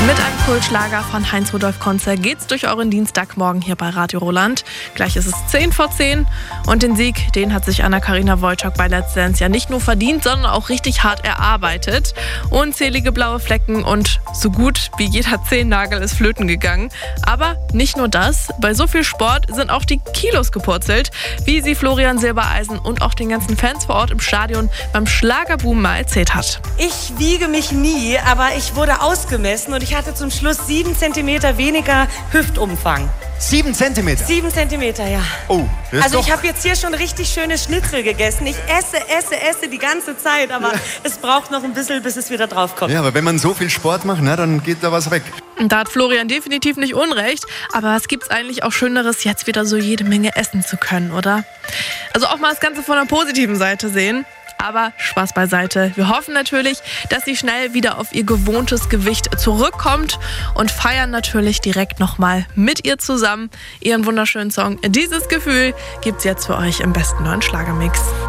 Mit einem Kultschlager von Heinz-Rudolf Kunze geht's durch euren Dienstagmorgen hier bei Radio Roland. Gleich ist es 10:10 und den Sieg, den hat sich Anna-Karina Wojcik bei Let's Dance ja nicht nur verdient, sondern auch richtig hart erarbeitet. Unzählige blaue Flecken und so gut wie jeder Zehennagel ist flöten gegangen. Aber nicht nur das, bei so viel Sport sind auch die Kilos gepurzelt, wie sie Florian Silbereisen und auch den ganzen Fans vor Ort im Stadion beim Schlagerboom mal erzählt hat. Ich wiege mich nie, aber ich wurde ausgemessen und ich hatte zum Schluss 7 cm weniger Hüftumfang. 7 Zentimeter? 7 Zentimeter, ja. Oh, das ist also doch... ich habe jetzt hier schon richtig schönes Schnitzel gegessen. Ich esse die ganze Zeit, aber es braucht noch ein bisschen, bis es wieder draufkommt. Ja, aber wenn man so viel Sport macht, dann geht da was weg. Und da hat Florian definitiv nicht Unrecht, aber was gibt's eigentlich auch Schöneres, jetzt wieder so jede Menge essen zu können, oder? Also auch mal das Ganze von der positiven Seite sehen. Aber Spaß beiseite. Wir hoffen natürlich, dass sie schnell wieder auf ihr gewohntes Gewicht zurückkommt und feiern natürlich direkt nochmal mit ihr zusammen ihren wunderschönen Song. Dieses Gefühl gibt's jetzt für euch im besten neuen Schlagermix.